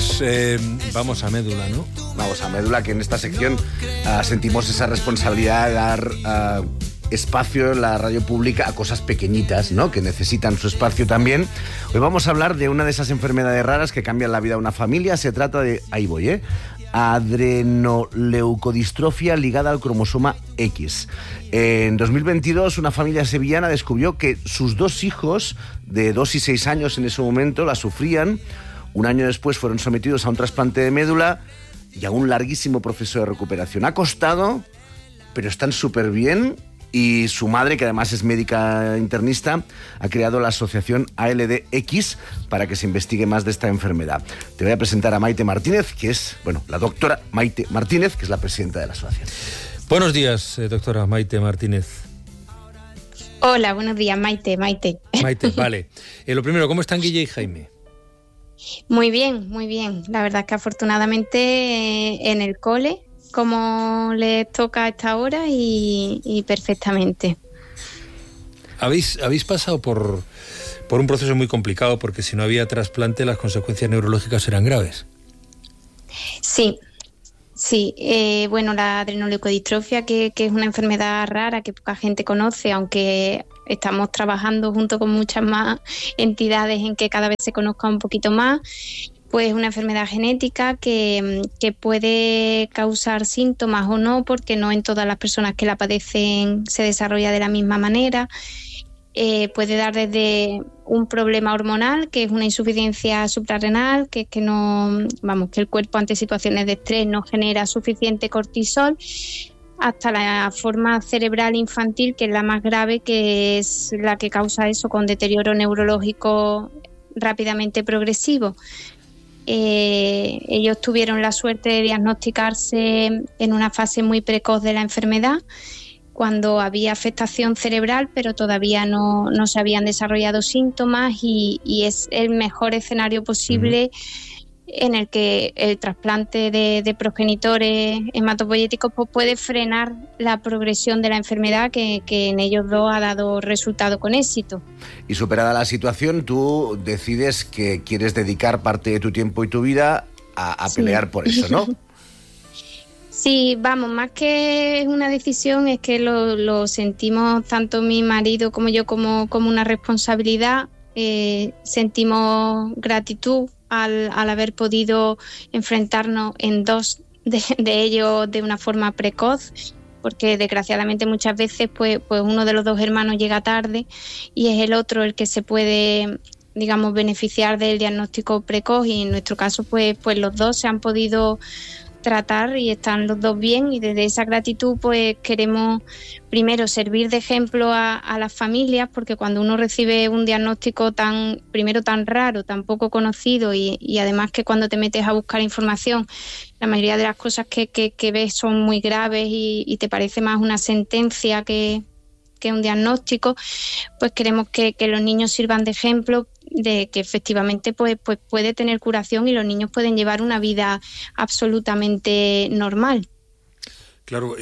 Pues vamos a Médula, ¿no? Vamos a Médula, que en esta sección sentimos esa responsabilidad de dar espacio en la radio pública a cosas pequeñitas, ¿no?, que necesitan su espacio también. Hoy vamos a hablar de una de esas enfermedades raras que cambian la vida de una familia. Se trata de, ahí voy, adrenoleucodistrofia ligada al cromosoma X. En 2022, una familia sevillana descubrió que sus dos hijos, de 2 y 6 años en ese momento, la sufrían. Un año después fueron sometidos a un trasplante de médula y a un larguísimo proceso de recuperación. Ha costado, pero están súper bien. Y su madre, que además es médica internista, ha creado la asociación ALDX para que se investigue más de esta enfermedad. Te voy a presentar a Maite Martínez, que es, la doctora Maite Martínez, que es la presidenta de la asociación. Buenos días, doctora Maite Martínez. Hola, buenos días, Maite. Maite, vale. Lo primero, ¿cómo están Guille y Jaime? Muy bien, muy bien. La verdad es que afortunadamente en el cole, como les toca a esta hora y perfectamente. Habéis pasado por un proceso muy complicado, porque si no había trasplante las consecuencias neurológicas eran graves. Sí. La adrenoleucodistrofia, que es una enfermedad rara que poca gente conoce, aunque estamos trabajando junto con muchas más entidades en que cada vez se conozca un poquito más. Pues una enfermedad genética que puede causar síntomas o no, porque no en todas las personas que la padecen se desarrolla de la misma manera. Puede dar desde un problema hormonal, que es una insuficiencia suprarrenal, que el cuerpo ante situaciones de estrés no genera suficiente cortisol, hasta la forma cerebral infantil, que es la más grave, que es la que causa eso, con deterioro neurológico rápidamente progresivo. Ellos tuvieron la suerte de diagnosticarse en una fase muy precoz de la enfermedad, cuando había afectación cerebral, pero todavía no se habían desarrollado síntomas, y es el mejor escenario posible en el que el trasplante de progenitores hematopoyéticos puede frenar la progresión de la enfermedad, que en ellos dos ha dado resultado con éxito. Y superada la situación, tú decides que quieres dedicar parte de tu tiempo y tu vida a pelear por eso, ¿no? Sí, más que una decisión, es que lo sentimos tanto mi marido como yo como una responsabilidad. Sentimos gratitud al haber podido enfrentarnos en dos de ellos de una forma precoz, porque desgraciadamente muchas veces pues uno de los dos hermanos llega tarde y es el otro el que se puede, beneficiar del diagnóstico precoz, y en nuestro caso pues los dos se han podido tratar y están los dos bien, y desde esa gratitud pues queremos primero servir de ejemplo a las familias, porque cuando uno recibe un diagnóstico tan raro, tan poco conocido, y además que cuando te metes a buscar información, la mayoría de las cosas que ves son muy graves y te parece más una sentencia que un diagnóstico, pues queremos que los niños sirvan de ejemplo de que efectivamente pues puede tener curación y los niños pueden llevar una vida absolutamente normal. Claro,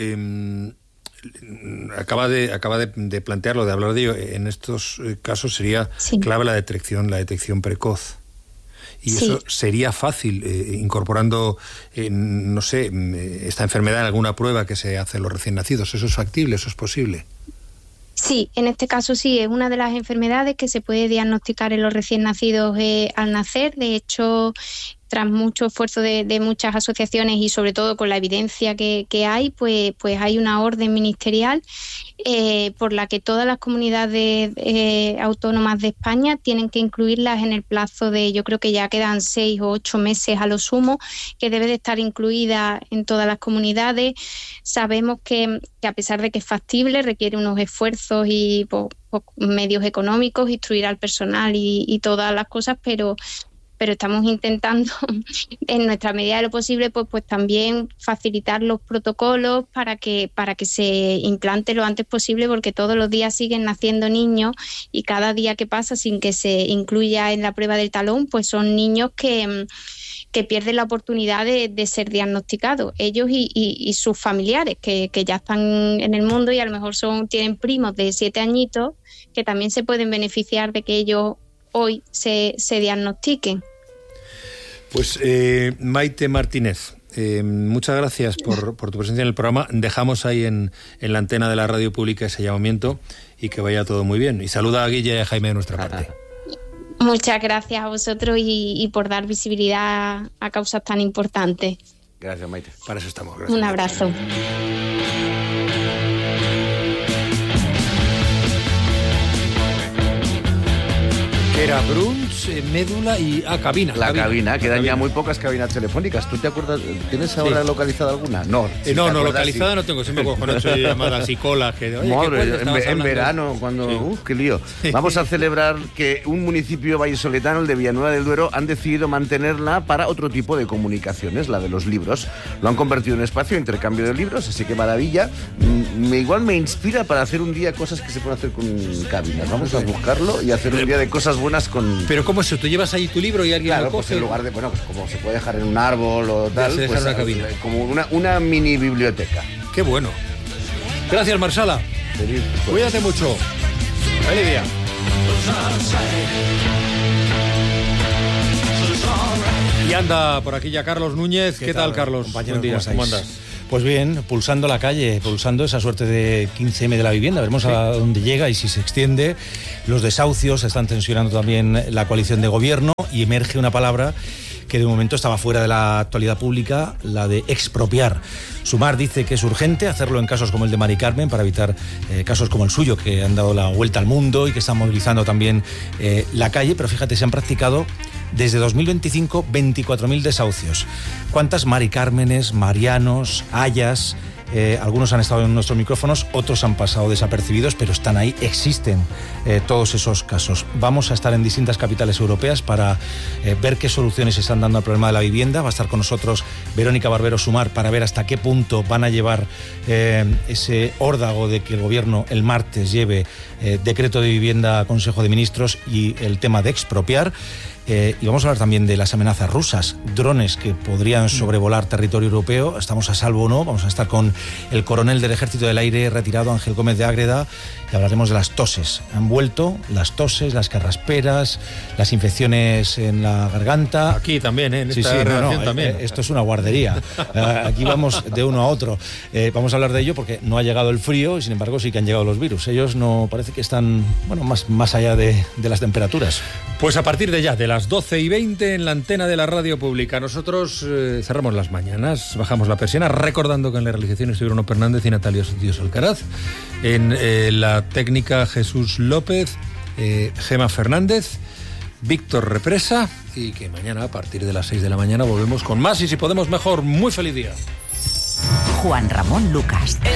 acaba de plantearlo, de hablar de ello. En estos casos sería clave la detección precoz. Y eso sería fácil, incorporando, esta enfermedad en alguna prueba que se hace a los recién nacidos. ¿Eso es factible? ¿Eso es posible? Sí, en este caso sí, es una de las enfermedades que se puede diagnosticar en los recién nacidos al nacer. De hecho, tras mucho esfuerzo de muchas asociaciones y sobre todo con la evidencia que hay, pues hay una orden ministerial por la que todas las comunidades autónomas de España tienen que incluirlas en el plazo de, yo creo que ya quedan 6 o 8 meses a lo sumo, que debe de estar incluida en todas las comunidades. Sabemos que a pesar de que es factible, requiere unos esfuerzos y medios económicos, instruir al personal y todas las cosas, pero estamos intentando en nuestra medida de lo posible pues también facilitar los protocolos para que se implante lo antes posible, porque todos los días siguen naciendo niños y cada día que pasa sin que se incluya en la prueba del talón pues son niños que pierden la oportunidad de ser diagnosticados, ellos y sus familiares que ya están en el mundo y a lo mejor tienen primos de 7 añitos que también se pueden beneficiar de que ellos hoy se diagnostiquen. Pues Maite Martínez, muchas gracias por tu presencia en el programa. Dejamos ahí en la antena de la radio pública ese llamamiento y que vaya todo muy bien. Y saluda a Guille y a Jaime de nuestra parte. Muchas gracias a vosotros y por dar visibilidad a causas tan importantes. Gracias, Maite. Para eso estamos. Gracias. Un abrazo. Era Bruns, médula y cabina. Cabina, quedan ya muy pocas cabinas telefónicas. ¿Tú te acuerdas? ¿Tienes ahora localizada alguna? No. No, localizada sí. No tengo. Siempre con 8 llamadas y colas. Madre, en verano, cuando... Sí. Qué lío. Vamos a celebrar que un municipio vallisoletano, el de Villanueva del Duero, han decidido mantenerla para otro tipo de comunicaciones, la de los libros. Lo han convertido en espacio de intercambio de libros, así que maravilla. Igual me inspira para hacer un día cosas que se pueden hacer con cabinas. Vamos a buscarlo y hacer un día de cosas buenas con... Pero ¿cómo es eso? ¿Tú llevas ahí tu libro y alguien lo coge? Pues en lugar de, pues como se puede dejar en un árbol o tal, pues una cabina. Como una mini biblioteca. Qué bueno. Gracias, Marsala. Feliz. Cuídate mucho. Feliz día. Y anda por aquí ya Carlos Núñez. ¿Qué tal, Carlos? Buen día, ¿cómo andas? Pues bien, pulsando la calle, pulsando esa suerte de 15M de la vivienda. Veremos a dónde llega y si se extiende. Los desahucios están tensionando también la coalición de gobierno y emerge una palabra que de momento estaba fuera de la actualidad pública, la de expropiar. Sumar dice que es urgente hacerlo en casos como el de Mari Carmen para evitar casos como el suyo, que han dado la vuelta al mundo y que están movilizando también la calle, pero fíjate, se han practicado desde 2025 24.000 desahucios. ¿Cuántas Mari Cármenes, Marianos, Ayas? Algunos han estado en nuestros micrófonos, otros han pasado desapercibidos, pero están ahí, existen todos esos casos. Vamos a estar en distintas capitales europeas para ver qué soluciones se están dando al problema de la vivienda. Va a estar con nosotros Verónica Barbero Sumar para ver hasta qué punto van a llevar ese órdago de que el gobierno el martes lleve decreto de vivienda a Consejo de Ministros y el tema de expropiar. Y vamos a hablar también de las amenazas rusas, drones que podrían sobrevolar territorio europeo. ¿Estamos a salvo o no? Vamos a estar con el coronel del Ejército del Aire retirado, Ángel Gómez de Ágreda, y hablaremos de las toses. Han vuelto las toses, las carrasperas, las infecciones en la garganta. Aquí también, en esta redacción también. Esto es una guardería. Aquí vamos de uno a otro. Vamos a hablar de ello porque no ha llegado el frío y sin embargo sí que han llegado los virus. Ellos no parece que están más allá de las temperaturas. Pues a partir de ya, de las 12:20 en la antena de la radio pública. Nosotros cerramos las mañanas, bajamos la persiana, recordando que en la realización estuvieron Bruno Fernández y Natalia Sotillos Alcaraz. En la técnica Jesús López, Gema Fernández, Víctor Represa, y que mañana a partir de las 6 de la mañana volvemos con más y si podemos mejor. Muy feliz día. Juan Ramón Lucas.